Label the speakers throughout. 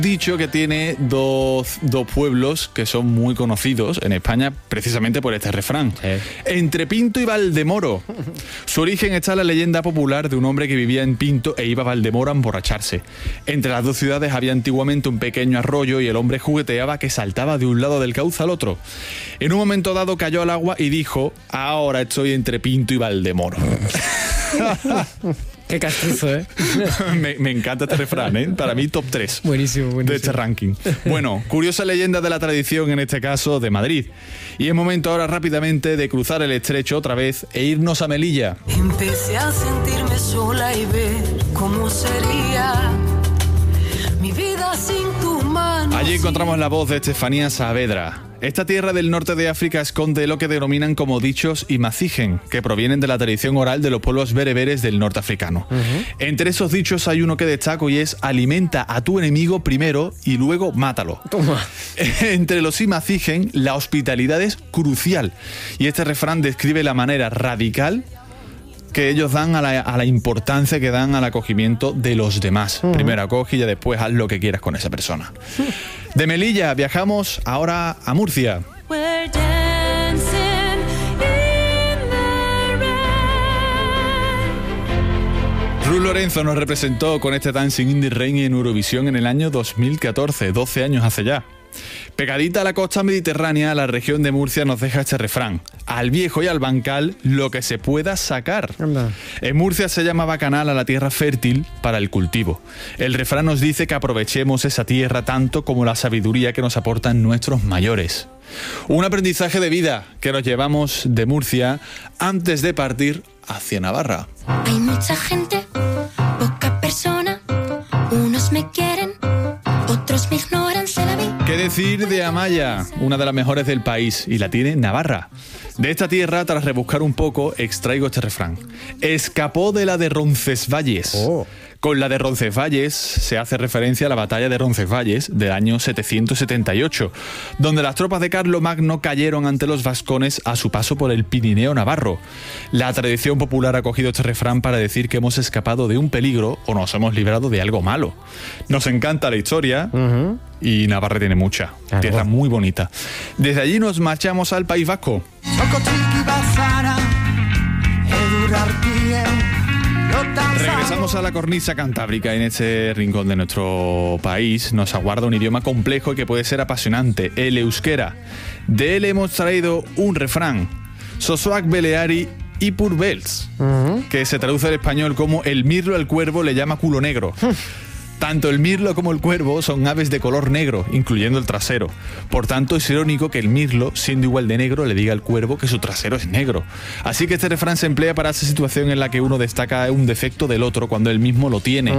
Speaker 1: Dicho que tiene dos pueblos que son muy conocidos en España precisamente por este refrán. Entre Pinto y Valdemoro. Su origen está en la leyenda popular de un hombre que vivía en Pinto e iba a Valdemoro a emborracharse. Entre las dos ciudades había antiguamente un pequeño arroyo y el hombre jugueteaba que saltaba de un lado del cauce al otro. En un momento dado cayó al agua y dijo: ahora estoy entre Pinto y Valdemoro.
Speaker 2: Qué castizo, ¿eh?
Speaker 1: me encanta este refrán, ¿eh? Para mí top 3
Speaker 2: buenísimo.
Speaker 1: de este ranking. Bueno, curiosa leyenda de la tradición, en este caso de Madrid. Y es momento ahora rápidamente de cruzar el estrecho otra vez e irnos a Melilla.
Speaker 3: Empecé a sentirme sola y ver cómo sería mi vida sin tu mano.
Speaker 1: Allí encontramos la voz de Estefanía Saavedra. Esta tierra del norte de África esconde lo que denominan como dichos y mazigen, que provienen de la tradición oral de los pueblos bereberes del norte africano. Entre esos dichos hay uno que destaco y es: alimenta a tu enemigo primero y luego mátalo.
Speaker 2: Toma.
Speaker 1: Entre los imazigen, la hospitalidad es crucial, y este refrán describe la manera radical que ellos dan a la importancia que dan al acogimiento de los demás. Primero acoge y ya después haz lo que quieras con esa persona. De Melilla viajamos ahora a Murcia. Ruth Lorenzo nos representó con este Dancing in the Rain en Eurovisión en el año 2014, 12 años hace ya. Pegadita a la costa mediterránea, la región de Murcia nos deja este refrán: al viejo y al bancal lo que se pueda sacar.
Speaker 2: Anda.
Speaker 1: En Murcia se llama bacanal a la tierra fértil para el cultivo. El refrán nos dice que aprovechemos esa tierra tanto como la sabiduría que nos aportan nuestros mayores. Un aprendizaje de vida que nos llevamos de Murcia antes de partir hacia Navarra.
Speaker 4: Hay mucha gente, poca persona, unos me quieren, otros me ignoran, se la vi.
Speaker 1: ¿Qué decir de Amaya, una de las mejores del país, y la tiene Navarra? De esta tierra, tras rebuscar un poco, extraigo este refrán: escapó de la de Roncesvalles. Con la de Roncesvalles se hace referencia a la batalla de Roncesvalles del año 778, donde las tropas de Carlomagno cayeron ante los vascones a su paso por el Pirineo navarro. La tradición popular ha cogido este refrán para decir que hemos escapado de un peligro o nos hemos librado de algo malo. Nos encanta la historia y Navarra tiene mucha.
Speaker 2: Claro.
Speaker 1: Tierra muy bonita. Desde allí nos marchamos al País Vasco. Regresamos a la cornisa cantábrica. En este rincón de nuestro país nos aguarda un idioma complejo y que puede ser apasionante, el euskera. De él hemos traído un refrán: Sosoak Beleari y Purbels, que se traduce al español como el mirlo al cuervo le llama culo negro. Tanto el mirlo como el cuervo son aves de color negro, incluyendo el trasero. Por tanto, es irónico que el mirlo, siendo igual de negro, le diga al cuervo que su trasero es negro. Así que este refrán se emplea para esa situación en la que uno destaca un defecto del otro cuando él mismo lo tiene.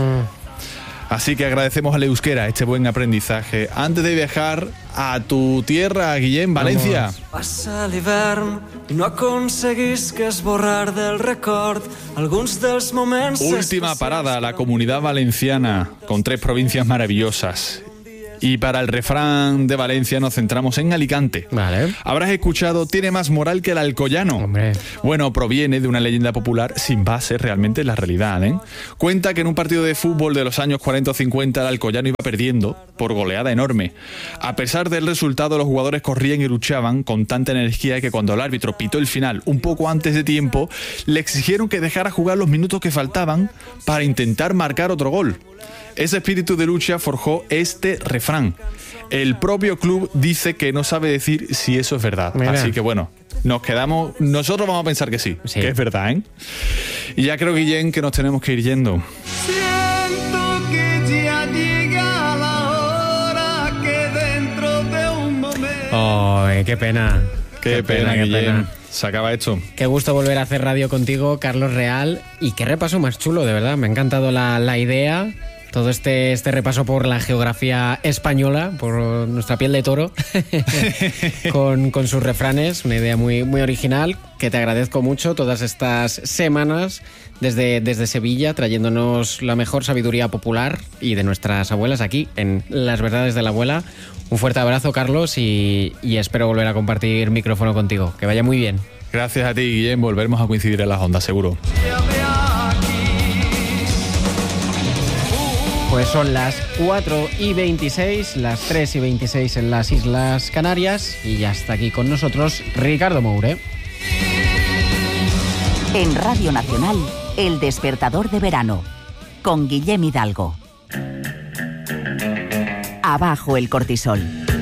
Speaker 1: Así que agradecemos al euskera este buen aprendizaje. Antes de viajar a tu tierra, Guillem, Valencia.
Speaker 5: Passa l'hivern i no aconseguisques esborrar del record alguns dels moments.
Speaker 1: Última parada, la Comunidad Valenciana, con 3 provincias maravillosas. Y para el refrán de Valencia nos centramos en Alicante.
Speaker 2: Vale.
Speaker 1: Habrás escuchado: tiene más moral que el alcoyano.
Speaker 2: Hombre.
Speaker 1: Bueno, proviene de una leyenda popular sin base realmente en la realidad, ¿eh? Cuenta que en un partido de fútbol de los años 40 o 50 el alcoyano iba perdiendo por goleada enorme. A pesar del resultado, los jugadores corrían y luchaban con tanta energía que cuando el árbitro pitó el final un poco antes de tiempo, le exigieron que dejara jugar los minutos que faltaban para intentar marcar otro gol. Ese espíritu de lucha forjó este refrán. El propio club dice que no sabe decir si eso es verdad.
Speaker 2: Mira.
Speaker 1: Así que bueno, nosotros vamos a pensar que sí, que es verdad, ¿eh? Y ya creo, Guillén, que nos tenemos que ir yendo.
Speaker 6: Siento que ya llega la hora que dentro de un momento.
Speaker 2: Ay, qué pena.
Speaker 1: Qué pena,
Speaker 2: qué
Speaker 1: Guillén.
Speaker 2: pena.
Speaker 1: Se acaba esto.
Speaker 2: Qué gusto volver a hacer radio contigo, Carlos Real. Y qué repaso más chulo, de verdad. Me ha encantado la idea. Todo este repaso por la geografía española, por nuestra piel de toro, con sus refranes. Una idea muy, muy original, que te agradezco mucho todas estas semanas desde Sevilla, trayéndonos la mejor sabiduría popular y de nuestras abuelas aquí, en Las Verdades de la Abuela. Un fuerte abrazo, Carlos, y espero volver a compartir micrófono contigo. Que vaya muy bien.
Speaker 1: Gracias a ti, Guillem. Volveremos a coincidir en las ondas, seguro.
Speaker 2: Pues son las 4:26, las 3:26 en las Islas Canarias y ya está aquí con nosotros Ricardo Moure.
Speaker 7: En Radio Nacional, El Despertador de Verano, con Guillem Hidalgo. Abajo el cortisol.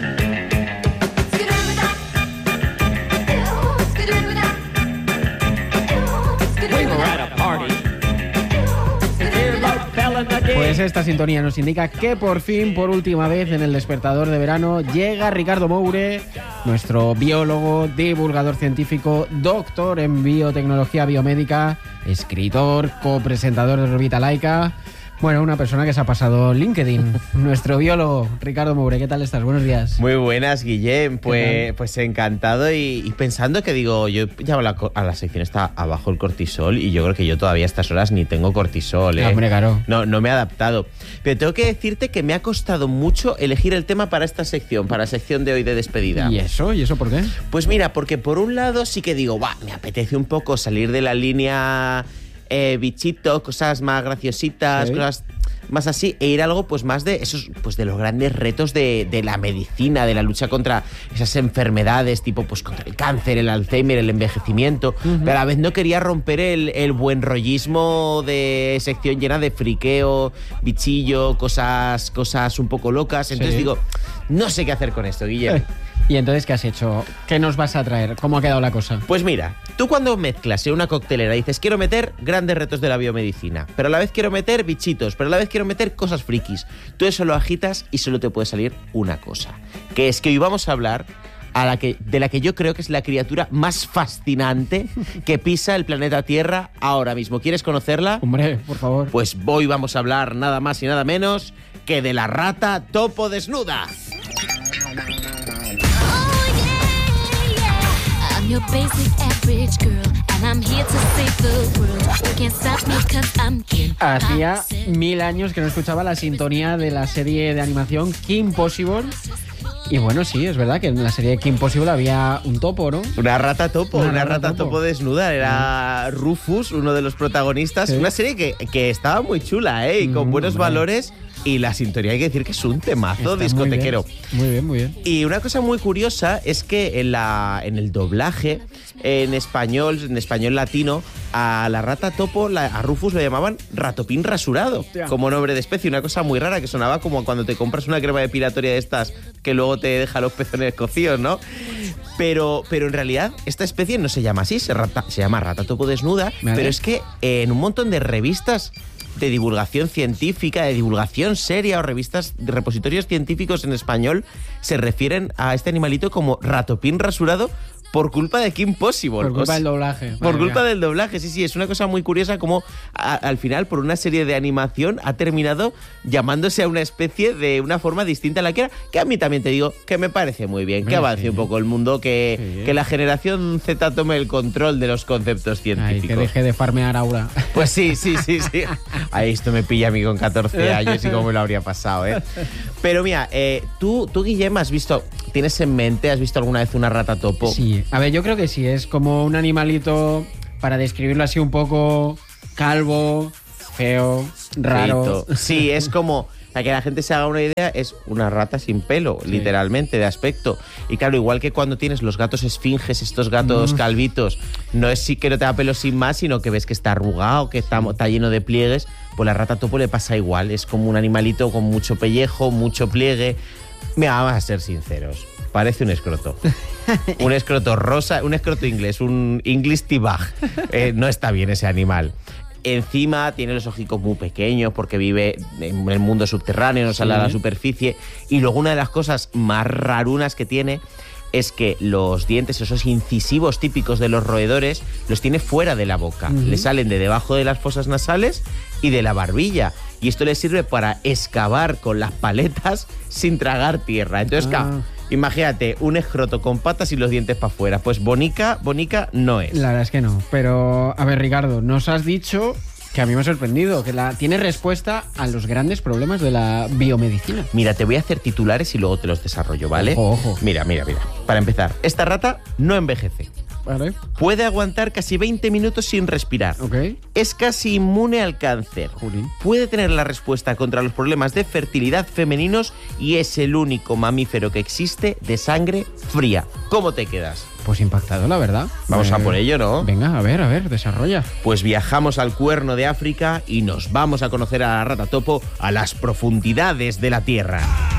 Speaker 2: Pues esta sintonía nos indica que por fin, por última vez en el Despertador de Verano, llega Ricardo Moure, nuestro biólogo, divulgador científico, doctor en biotecnología biomédica, escritor, copresentador de Orbita Laica. Bueno, una persona que se ha pasado LinkedIn. Nuestro biólogo, Ricardo Moure, ¿qué tal estás? Buenos días.
Speaker 8: Muy buenas, Guillem. Pues encantado y pensando que digo, yo llamo a la sección está abajo el cortisol y yo creo que yo todavía a estas horas ni tengo cortisol, ¿eh?
Speaker 2: Hombre, claro.
Speaker 8: No me he adaptado. Pero tengo que decirte que me ha costado mucho elegir el tema para esta sección, para la sección de hoy de despedida.
Speaker 2: ¿Y eso? ¿Y eso por qué?
Speaker 8: Pues mira, porque por un lado sí que digo, me apetece un poco salir de la línea bichitos, cosas más graciositas, sí, cosas más así, e ir a algo pues más de esos, pues de los grandes retos de la medicina, de la lucha contra esas enfermedades, tipo pues contra el cáncer, el Alzheimer, el envejecimiento, pero a la vez no quería romper el buen rollismo de sección llena de friqueo, bichillo, cosas un poco locas. Entonces digo, no sé qué hacer con esto, Guillermo.
Speaker 2: ¿Y entonces qué has hecho? ¿Qué nos vas a traer? ¿Cómo ha quedado la cosa?
Speaker 8: Pues mira, tú cuando mezclas en una coctelera dices quiero meter grandes retos de la biomedicina, pero a la vez quiero meter bichitos, pero a la vez quiero meter cosas frikis. Tú eso lo agitas y solo te puede salir una cosa, que es que hoy vamos a hablar de la que yo creo que es la criatura más fascinante que pisa el planeta Tierra ahora mismo. ¿Quieres conocerla?
Speaker 2: Hombre, por favor.
Speaker 8: Pues hoy vamos a hablar nada más y nada menos que de la rata topo desnuda.
Speaker 2: Hacía 1000 años que no escuchaba la sintonía de la serie de animación Kim Possible. Y bueno, sí, es verdad que en la serie de Kim Possible había un topo, ¿no?
Speaker 8: Una rata topo, una rata topo desnuda. Era Rufus, uno de los protagonistas. Sí. Una serie que estaba muy chula, y con buenos valores. Y la sintonía hay que decir que es un temazo discotequero.
Speaker 2: Muy bien, muy bien.
Speaker 8: Y una cosa muy curiosa es que en el doblaje, en español latino, a la rata topo, a Rufus lo llamaban ratopín rasurado, hostia, como nombre de especie. Una cosa muy rara que sonaba como cuando te compras una crema depilatoria de estas que luego te deja los pezones cocidos, ¿no? Pero en realidad esta especie no se llama así, se llama rata topo desnuda, ¿vale? Pero es que en un montón de revistas de divulgación científica, de divulgación seria o revistas de repositorios científicos en español se refieren a este animalito como ratopín rasurado por culpa de Kim Possible.
Speaker 2: Por culpa del doblaje.
Speaker 8: Por culpa del doblaje, sí. Es una cosa muy curiosa como al final, por una serie de animación, ha terminado llamándose a una especie de una forma distinta a la que era, que a mí también te digo que me parece muy bien, que avance un poco el mundo, que la generación Z tome el control de los conceptos científicos.
Speaker 2: Ay, que deje de farmear ahora.
Speaker 8: Pues sí. Ahí esto me pilla a mí con 14 años y cómo me lo habría pasado, ¿eh? Pero mira, tú Guillem, has visto alguna vez una rata topo?
Speaker 2: Sí. A ver, yo creo que sí, es como un animalito, para describirlo así un poco, calvo, feo, raro.
Speaker 8: Feito. Sí, es como, para que la gente se haga una idea, es una rata sin pelo, literalmente, de aspecto. Y claro, igual que cuando tienes los gatos esfinges, estos gatos calvitos, no es sí que no te da pelo sin más, sino que ves que está arrugado, que está lleno de pliegues, pues la rata topo le pasa igual, es como un animalito con mucho pellejo, mucho pliegue. Mira, vamos a ser sinceros. Parece un escroto. Un escroto rosa, un escroto inglés, un English T-Bag. No está bien ese animal. Encima tiene los hocicos muy pequeños porque vive en el mundo subterráneo, no sale a la superficie. Y luego una de las cosas más rarunas que tiene es que los dientes, esos incisivos típicos de los roedores, los tiene fuera de la boca. Le salen de debajo de las fosas nasales y de la barbilla. Y esto le sirve para excavar con las paletas sin tragar tierra. Entonces, imagínate, un escroto con patas y los dientes para afuera. Pues bonica no es.
Speaker 2: La verdad es que no. Pero, a ver, Ricardo, nos has dicho que a mí me ha sorprendido, que tiene respuesta a los grandes problemas de la biomedicina.
Speaker 8: Mira, te voy a hacer titulares y luego te los desarrollo, ¿vale?
Speaker 2: Ojo.
Speaker 8: Mira. Para empezar, esta rata no envejece.
Speaker 2: Vale.
Speaker 8: Puede aguantar casi 20 minutos sin respirar.
Speaker 2: Ok.
Speaker 8: Es casi inmune al cáncer.
Speaker 2: Jolín.
Speaker 8: Puede tener la respuesta contra los problemas de fertilidad femeninos y es el único mamífero que existe de sangre fría. ¿Cómo te quedas?
Speaker 2: Pues impactado, la verdad.
Speaker 8: Vamos a por ello, ¿no?
Speaker 2: Venga, a ver, desarrolla.
Speaker 8: Pues viajamos al Cuerno de África y nos vamos a conocer a la rata topo a las profundidades de la Tierra.